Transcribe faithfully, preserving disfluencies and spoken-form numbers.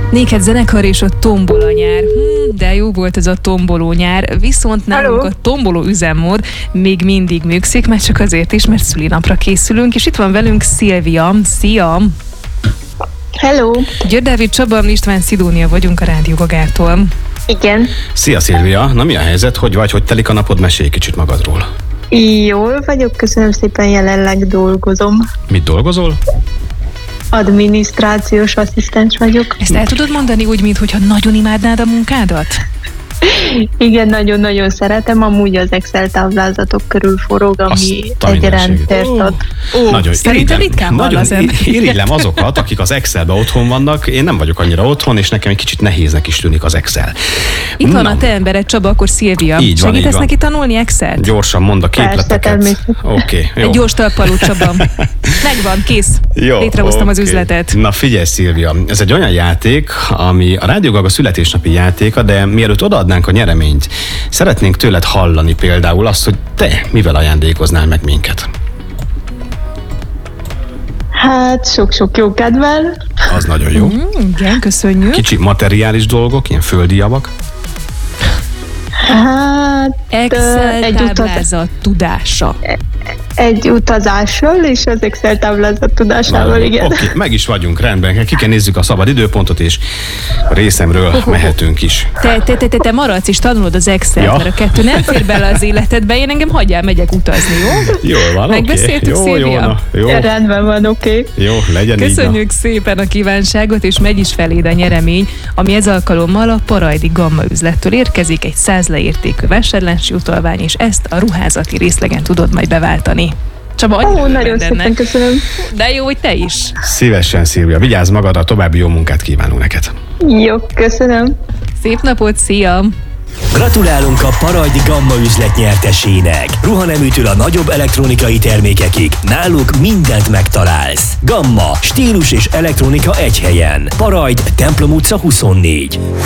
Néked zenekar és a tombola nyár. Hm, de jó volt ez a tomboló nyár, viszont nálunk a tomboló üzemmód még mindig működik, mert csak azért is, mert szülinapra készülünk, és itt van velünk Szilvia. Szia! Hello! György Dávid, Csaba, István, Szidónia vagyunk a Rádió Gagától. Igen. Szia Szilvia, na mi a helyzet? Hogy vagy, hogy telik a napod? Mesélj kicsit magadról. Jól vagyok, köszönöm szépen, jelenleg dolgozom. Mit dolgozol? Adminisztrációs asszisztens vagyok. Ezt el tudod mondani úgy, mintha nagyon imádnád a munkádat? Igen, nagyon-nagyon szeretem, amúgy az Excel táblázatok körül forog, ami egy rendszert ad. Ó, nagyon, szerintem ritkán van az ember. Irigylem azokat, akik az Excelben otthon vannak, én nem vagyok annyira otthon, és nekem egy kicsit nehéznek is tűnik az Excel. Itt van a te embered, Csaba, akkor Szilvia. Így van, segítesz így van. neki tanulni Excel-t? Gyorsan mondd a képleteket. Oké, okay, jó. Egy gyors talpaló, Csaba. Megvan, kész. Jó, létrehoztam okay. az üzletet. Na figyelj Szilvia, ez egy olyan játék, ami a Rádió Gaga születésnapi játéka, de mielőtt odaadnánk a nyereményt, szeretnénk tőled hallani például azt, hogy te mivel ajándékoznál meg minket. Hát sok-sok jó kedvel. Az nagyon jó. Mm, igen, köszönjük. Kicsi materiális dolgok, ilyen földi javak. Hát Excel egy táblázat tudása. Egy utazásról és az Excel táblázat tudásával, igen. Oké, okay, meg is vagyunk, rendben. Ki kell nézzük a szabad időpontot, és a részemről oh, mehetünk is. Te, te, te, te, te maradsz és tanulod az Excel-t, ja. Mert a kettő nem fér bele az életedbe, én engem hagyjál, megyek utazni, jó? Jól van, megbeszéltük, okay. Szilvia? Jó, na, jó. Ja, rendben van, oké. Okay. Jó, legyen Köszönjük így, szépen a kívánságot, és megy is feléd a nyeremény, ami ez alkalommal a Parajdi Gamma üzlettől érkezik, egy száz leértékű vásárlási utalvány, és ezt a ruházati részlegen tudod majd beváltani. Csaba, Ó, oh, nagyon szépen köszönöm. De jó, hogy te is. Szívesen, Szilvia. Vigyázz magadra, további jó munkát kívánunk neked. Jó, köszönöm. Szép napot, szia! Gratulálunk a Parajdi Gamma üzlet nyertesének. Ruhaneműtől a nagyobb elektronikai termékekig. Náluk mindent megtalálsz. Gamma, stílus és elektronika egy helyen. Parajd, Templom utca huszonnégy.